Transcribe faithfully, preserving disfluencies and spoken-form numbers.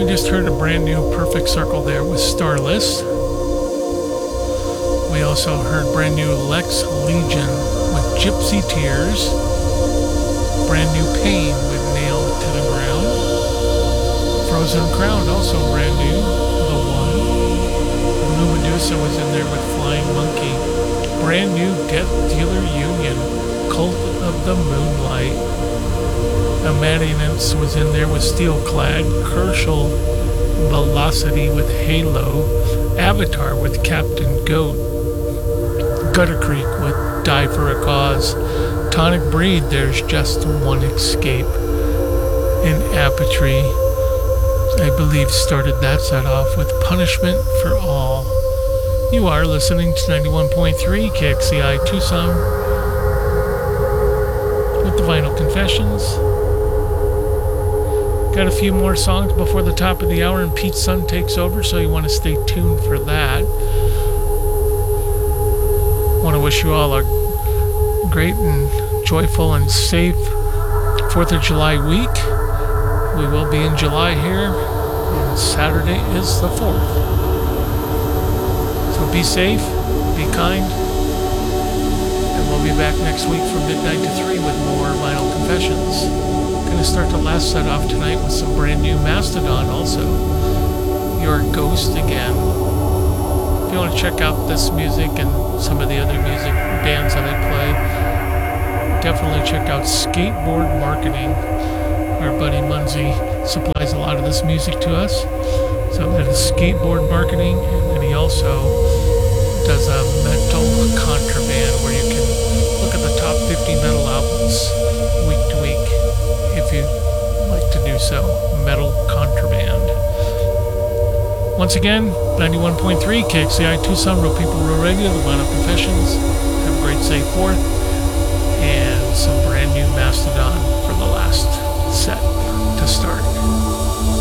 We just heard a brand new Perfect Circle there with Starless. We also heard brand new Lex Legion with Gypsy Tears. Brand new Pain with Nailed to the Ground. Frozen Crown, also brand new, The One. Blue Medusa was in there with Flying Monkey. Brand new Death Dealer Union, Cult of the Moonlight. Imaginance was in there with Steelclad. Kershal Velocity with Halo. Avatar with Captain Goat. Gutter Creek with Die for a Cause. Tonic Breed, There's Just One Escape. And Apatry, I believe, started that set off with Punishment for All. You are listening to ninety-one point three K X C I Tucson with the Vinyl Confessions. Got a few more songs before the top of the hour and Pete Sun takes over, so you want to stay tuned for that. Want to wish you all a great and joyful and safe fourth of July week. We will be in July here, and Saturday is the fourth. So be safe, be kind, and we'll be back next week from midnight to three with more Vinyl Confessions. Going to start the last set off tonight with some brand new Mastodon also. Your Ghost Again. If you want to check out this music and some of the other music bands that I play, definitely check out Skateboard Marketing. Our buddy Munzie supplies a lot of this music to us. So that is Skateboard Marketing, and he also does a metal contraband where you can look at the top fifty metal albums week to week if you'd like to do so. Metal Contraband. Once again, ninety-one point three K X C I Tucson, Real People, Real Radio, the Vinyl Confessions. Have a great safe fourth, and some brand new Mastodon.